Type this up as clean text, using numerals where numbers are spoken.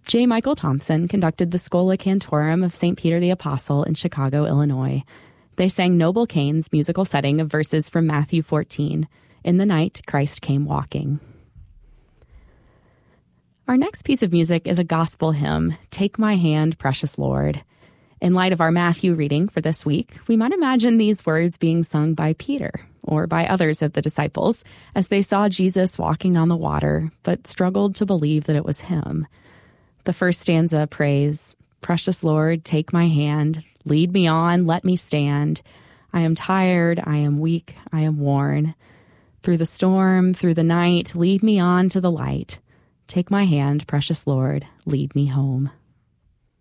J. Michael Thompson conducted the Schola Cantorum of St. Peter the Apostle in Chicago, Illinois. They sang Noble Cain's musical setting of verses from Matthew 14, "In the night Christ came walking." Our next piece of music is a gospel hymn, "Take My Hand, Precious Lord." In light of our Matthew reading for this week, we might imagine these words being sung by Peter or by others of the disciples as they saw Jesus walking on the water, but struggled to believe that it was him. The first stanza prays, "Precious Lord, take my hand, lead me on, let me stand. I am tired, I am weak, I am worn. Through the storm, through the night, lead me on to the light. Take my hand, precious Lord, lead me home."